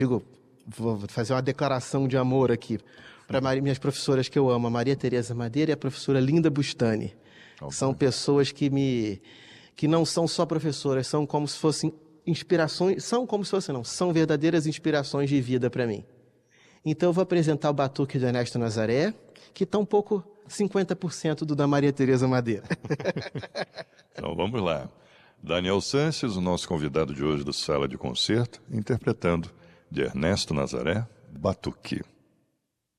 Digo, vou fazer uma declaração de amor aqui para minhas professoras que eu amo, a Maria Tereza Madeira e a professora Linda Bustani. São pessoas que não são só professoras, são como se fossem inspirações, são verdadeiras inspirações de vida para mim. Então eu vou apresentar o Batuque do Ernesto Nazaré, que está um pouco 50% do da Maria Tereza Madeira. Então vamos lá. Daniel Sanches, o nosso convidado de hoje do Sala de Concerto, interpretando de Ernesto Nazaré, Batuque.